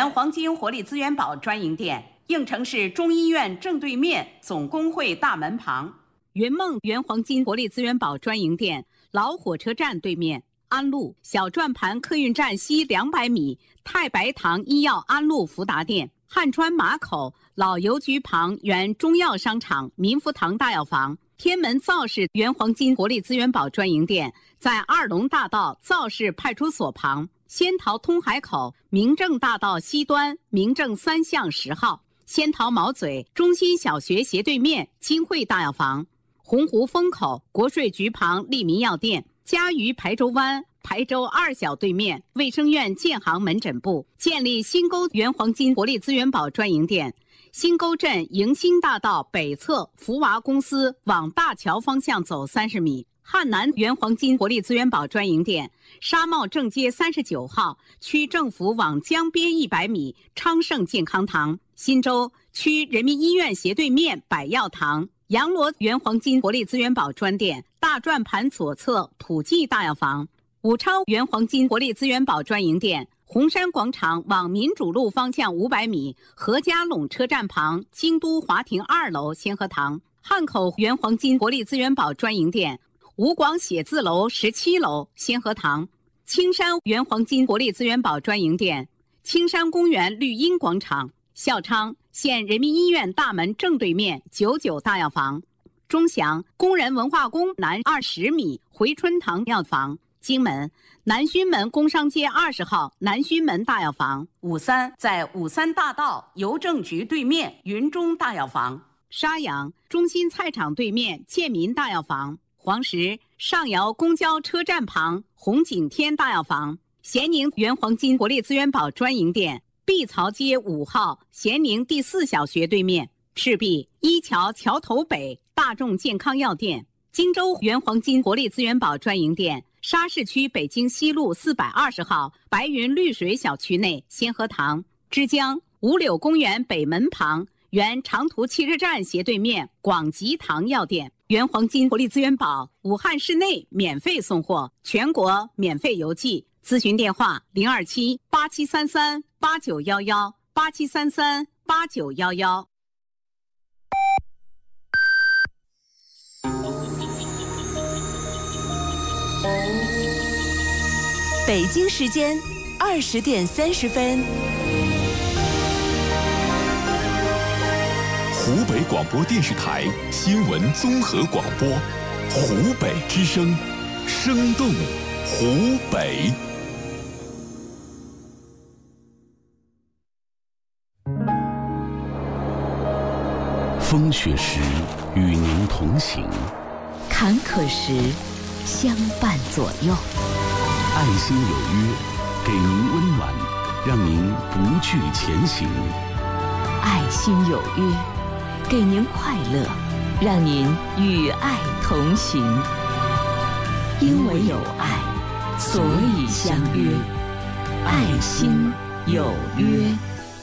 原黄金活力资源宝专营店，应城市中医院正对面总工会大门旁。圆梦原黄金活力资源宝专营店，老火车站对面。安路小转盘客运站西200米，太白堂医药安路福达店。汉川马口老邮局旁原中药商场民福堂大药房。天门造市原黄金活力资源宝专营店在二龙大道造市派出所旁。仙桃通海口明正大道西端明正3巷10号。仙桃毛嘴中心小学斜对面金汇大药房。洪湖风口国税局旁利民药店。嘉鱼排州湾排州2小对面卫生院建行门诊部。建立新沟原黄金活力资源宝专营店。新沟镇迎新大道北侧福娃公司往大桥方向走30米。汉南原黄金活力资源宝专营店。沙帽正街39号区政府往江边100米昌盛健康堂。新洲区人民医院斜对面百药堂。阳罗原黄金活力资源宝专店。大转盘左侧普济大药房。武昌原黄金活力资源宝专营店。红山广场往民主路方向500米何家垄车站旁京都华庭2楼先河堂。汉口原黄金活力资源宝专营店。吴广写字楼17楼先河堂。青山原黄金活力资源宝专营店。青山公园绿荫广场。孝昌县人民医院大门正对面99大药房。中祥工人文化宫南20米回春堂药房。荆门南圩门工商街20号南圩门大药房。武三在武三大道邮政局对面云中大药房。沙洋中心菜场对面建民大药房。黄石上窑公交车站旁红景天大药房。咸宁原黄金活力资源宝专营店。碧槽街5号咸宁第4小学对面。赤壁一桥桥头北大众健康药店。荆州原黄金活力资源宝专营店。沙市区北京西路420号白云绿水小区内先河堂。枝江五柳公园北门旁原长途汽车站斜对面广吉堂药店。原黄金活力资源宝武汉市内免费送货，全国免费邮寄。咨询电话027-8733-8911 8733-8911。 北京时间20点30分。 湖北广播电视台新闻综合广播，湖北之声，生动湖北。风雪时与您同行， 坎坷时相伴左右。 爱心有约，给您温暖，让您不惧前行。 爱心有约，给您快乐，让您与爱同行。因为有爱，所以相约。爱心有约。